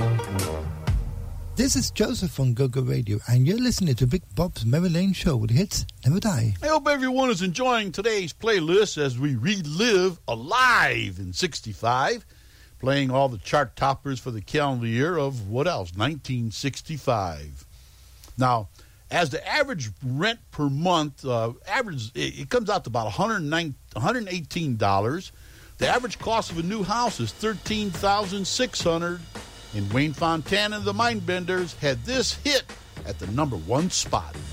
This is Joseph on Go-Go Radio, and you're listening to Big Bob's Memory Lane Show with hits never die. I hope everyone is enjoying today's playlist as we relive Alive in 65, playing all the chart toppers for the calendar year of, what else, 1965. Now, as the average rent per month, it comes out to about $118. The average cost of a new house is $13,600. And Wayne Fontana and the Mindbenders had this hit at the number one spot.